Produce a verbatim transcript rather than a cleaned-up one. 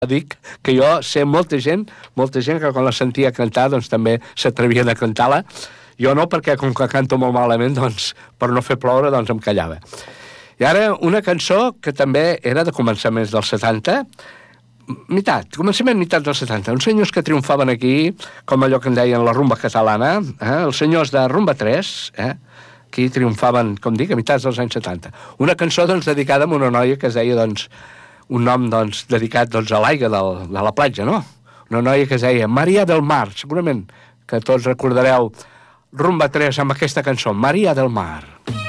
dic que jo sé molta gent, molta gent que quan la sentia cantar doncs també s'atrevia de cantar-la. Jo no, perquè com que canto molt malament, doncs per no fer ploure doncs em callava. I ara una cançó que també era de començaments dels setanta, mitat, començament mitat dels setanta, uns senyors que triomfaven aquí, com allò que en deien la rumba catalana, eh? Els senyors de Rumba tres, eh? Aquí triomfaven, com dic, a mitats dels anys setanta. Una cançó doncs dedicada a una noia que es deia doncs un nom doncs, dedicat doncs, a l'aigua del, de la platja, no? Una noia que es deia Maria del Mar, segurament que tots recordareu Rumba tres amb aquesta cançó, Maria del Mar.